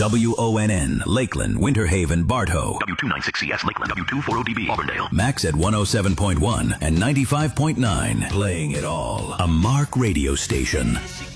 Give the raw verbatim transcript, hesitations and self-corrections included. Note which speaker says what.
Speaker 1: W O N N, Lakeland, Winter Haven, Bartow.
Speaker 2: W two ninety-six C S, Lakeland. W two forty D B, Auburndale.
Speaker 1: Max at one oh seven point one and ninety-five point nine. Playing it all. A Mark radio station.